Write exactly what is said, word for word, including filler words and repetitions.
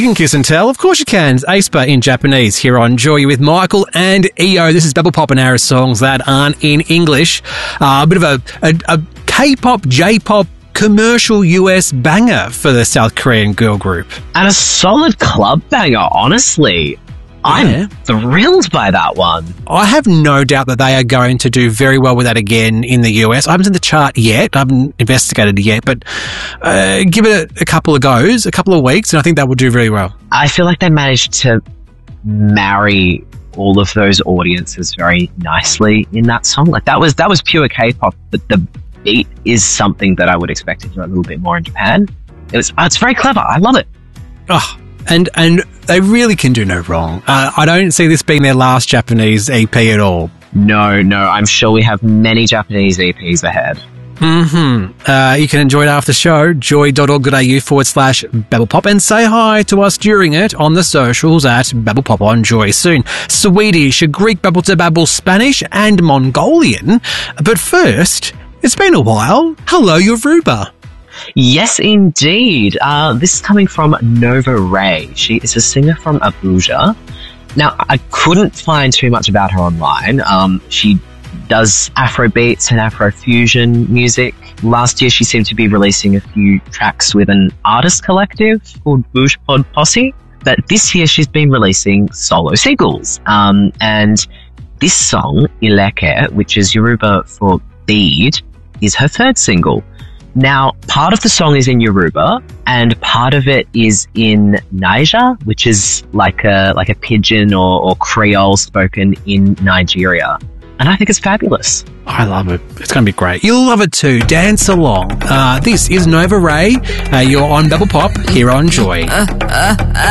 You can kiss and tell. Of course you can. It's aespa in Japanese here on Joy with Michael and E O. This is Bubble Pop and Arrow songs that aren't in English. Uh, a bit of a, a, a K-pop, J-pop commercial U S banger for the South Korean girl group. And a solid club banger, honestly. I'm yeah. thrilled by that one. I have no doubt that they are going to do very well with that again in the U S. I haven't seen the chart yet. I haven't investigated it yet, but uh, give it a, a couple of goes, a couple of weeks, and I think that will do very well. I feel like they managed to marry all of those audiences very nicely in that song. Like that was that was pure K-pop, but the beat is something that I would expect to hear a little bit more in Japan. It was it's very clever. I love it. Oh. And and they really can do no wrong. Uh, I don't see this being their last Japanese E P at all. No, no. I'm sure we have many Japanese E Ps ahead. Mm-hmm. Uh, you can enjoy it after the show, joy.org.au forward slash babblepop, and say hi to us during it on the socials at babblepop on Joy soon. Swedish, Greek babble to babble, Spanish, and Mongolian. But first, it's been a while. Hello, Yoruba. Yes, indeed. Uh, this is coming from Nova Ray. She is a singer from Abuja. Now, I couldn't find too much about her online. Um, she does Afro beats and Afro fusion music. Last year, she seemed to be releasing a few tracks with an artist collective called Bush Pod Posse. But this year, she's been releasing solo singles. Um, and this song, Ileke, which is Yoruba for bead, is her third single. Now, part of the song is in Yoruba, and part of it is in Niger, which is like a like a pidgin or, or Creole spoken in Nigeria. And I think it's fabulous. I love it. It's going to be great. You'll love it too. Dance along. Uh, this is Nova Ray. Uh, you're on Double Pop here on Joy. Uh, uh, uh.